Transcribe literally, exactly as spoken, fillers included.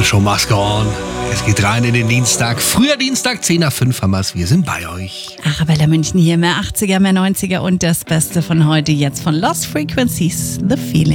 Show must go on. Es geht rein in den Dienstag. Früher Dienstag, zehn nach fünf haben wir's. Wir sind bei euch. Arabella München hier, mehr achtziger, mehr neunziger und das Beste von heute jetzt von Lost Frequencies, The Feeling.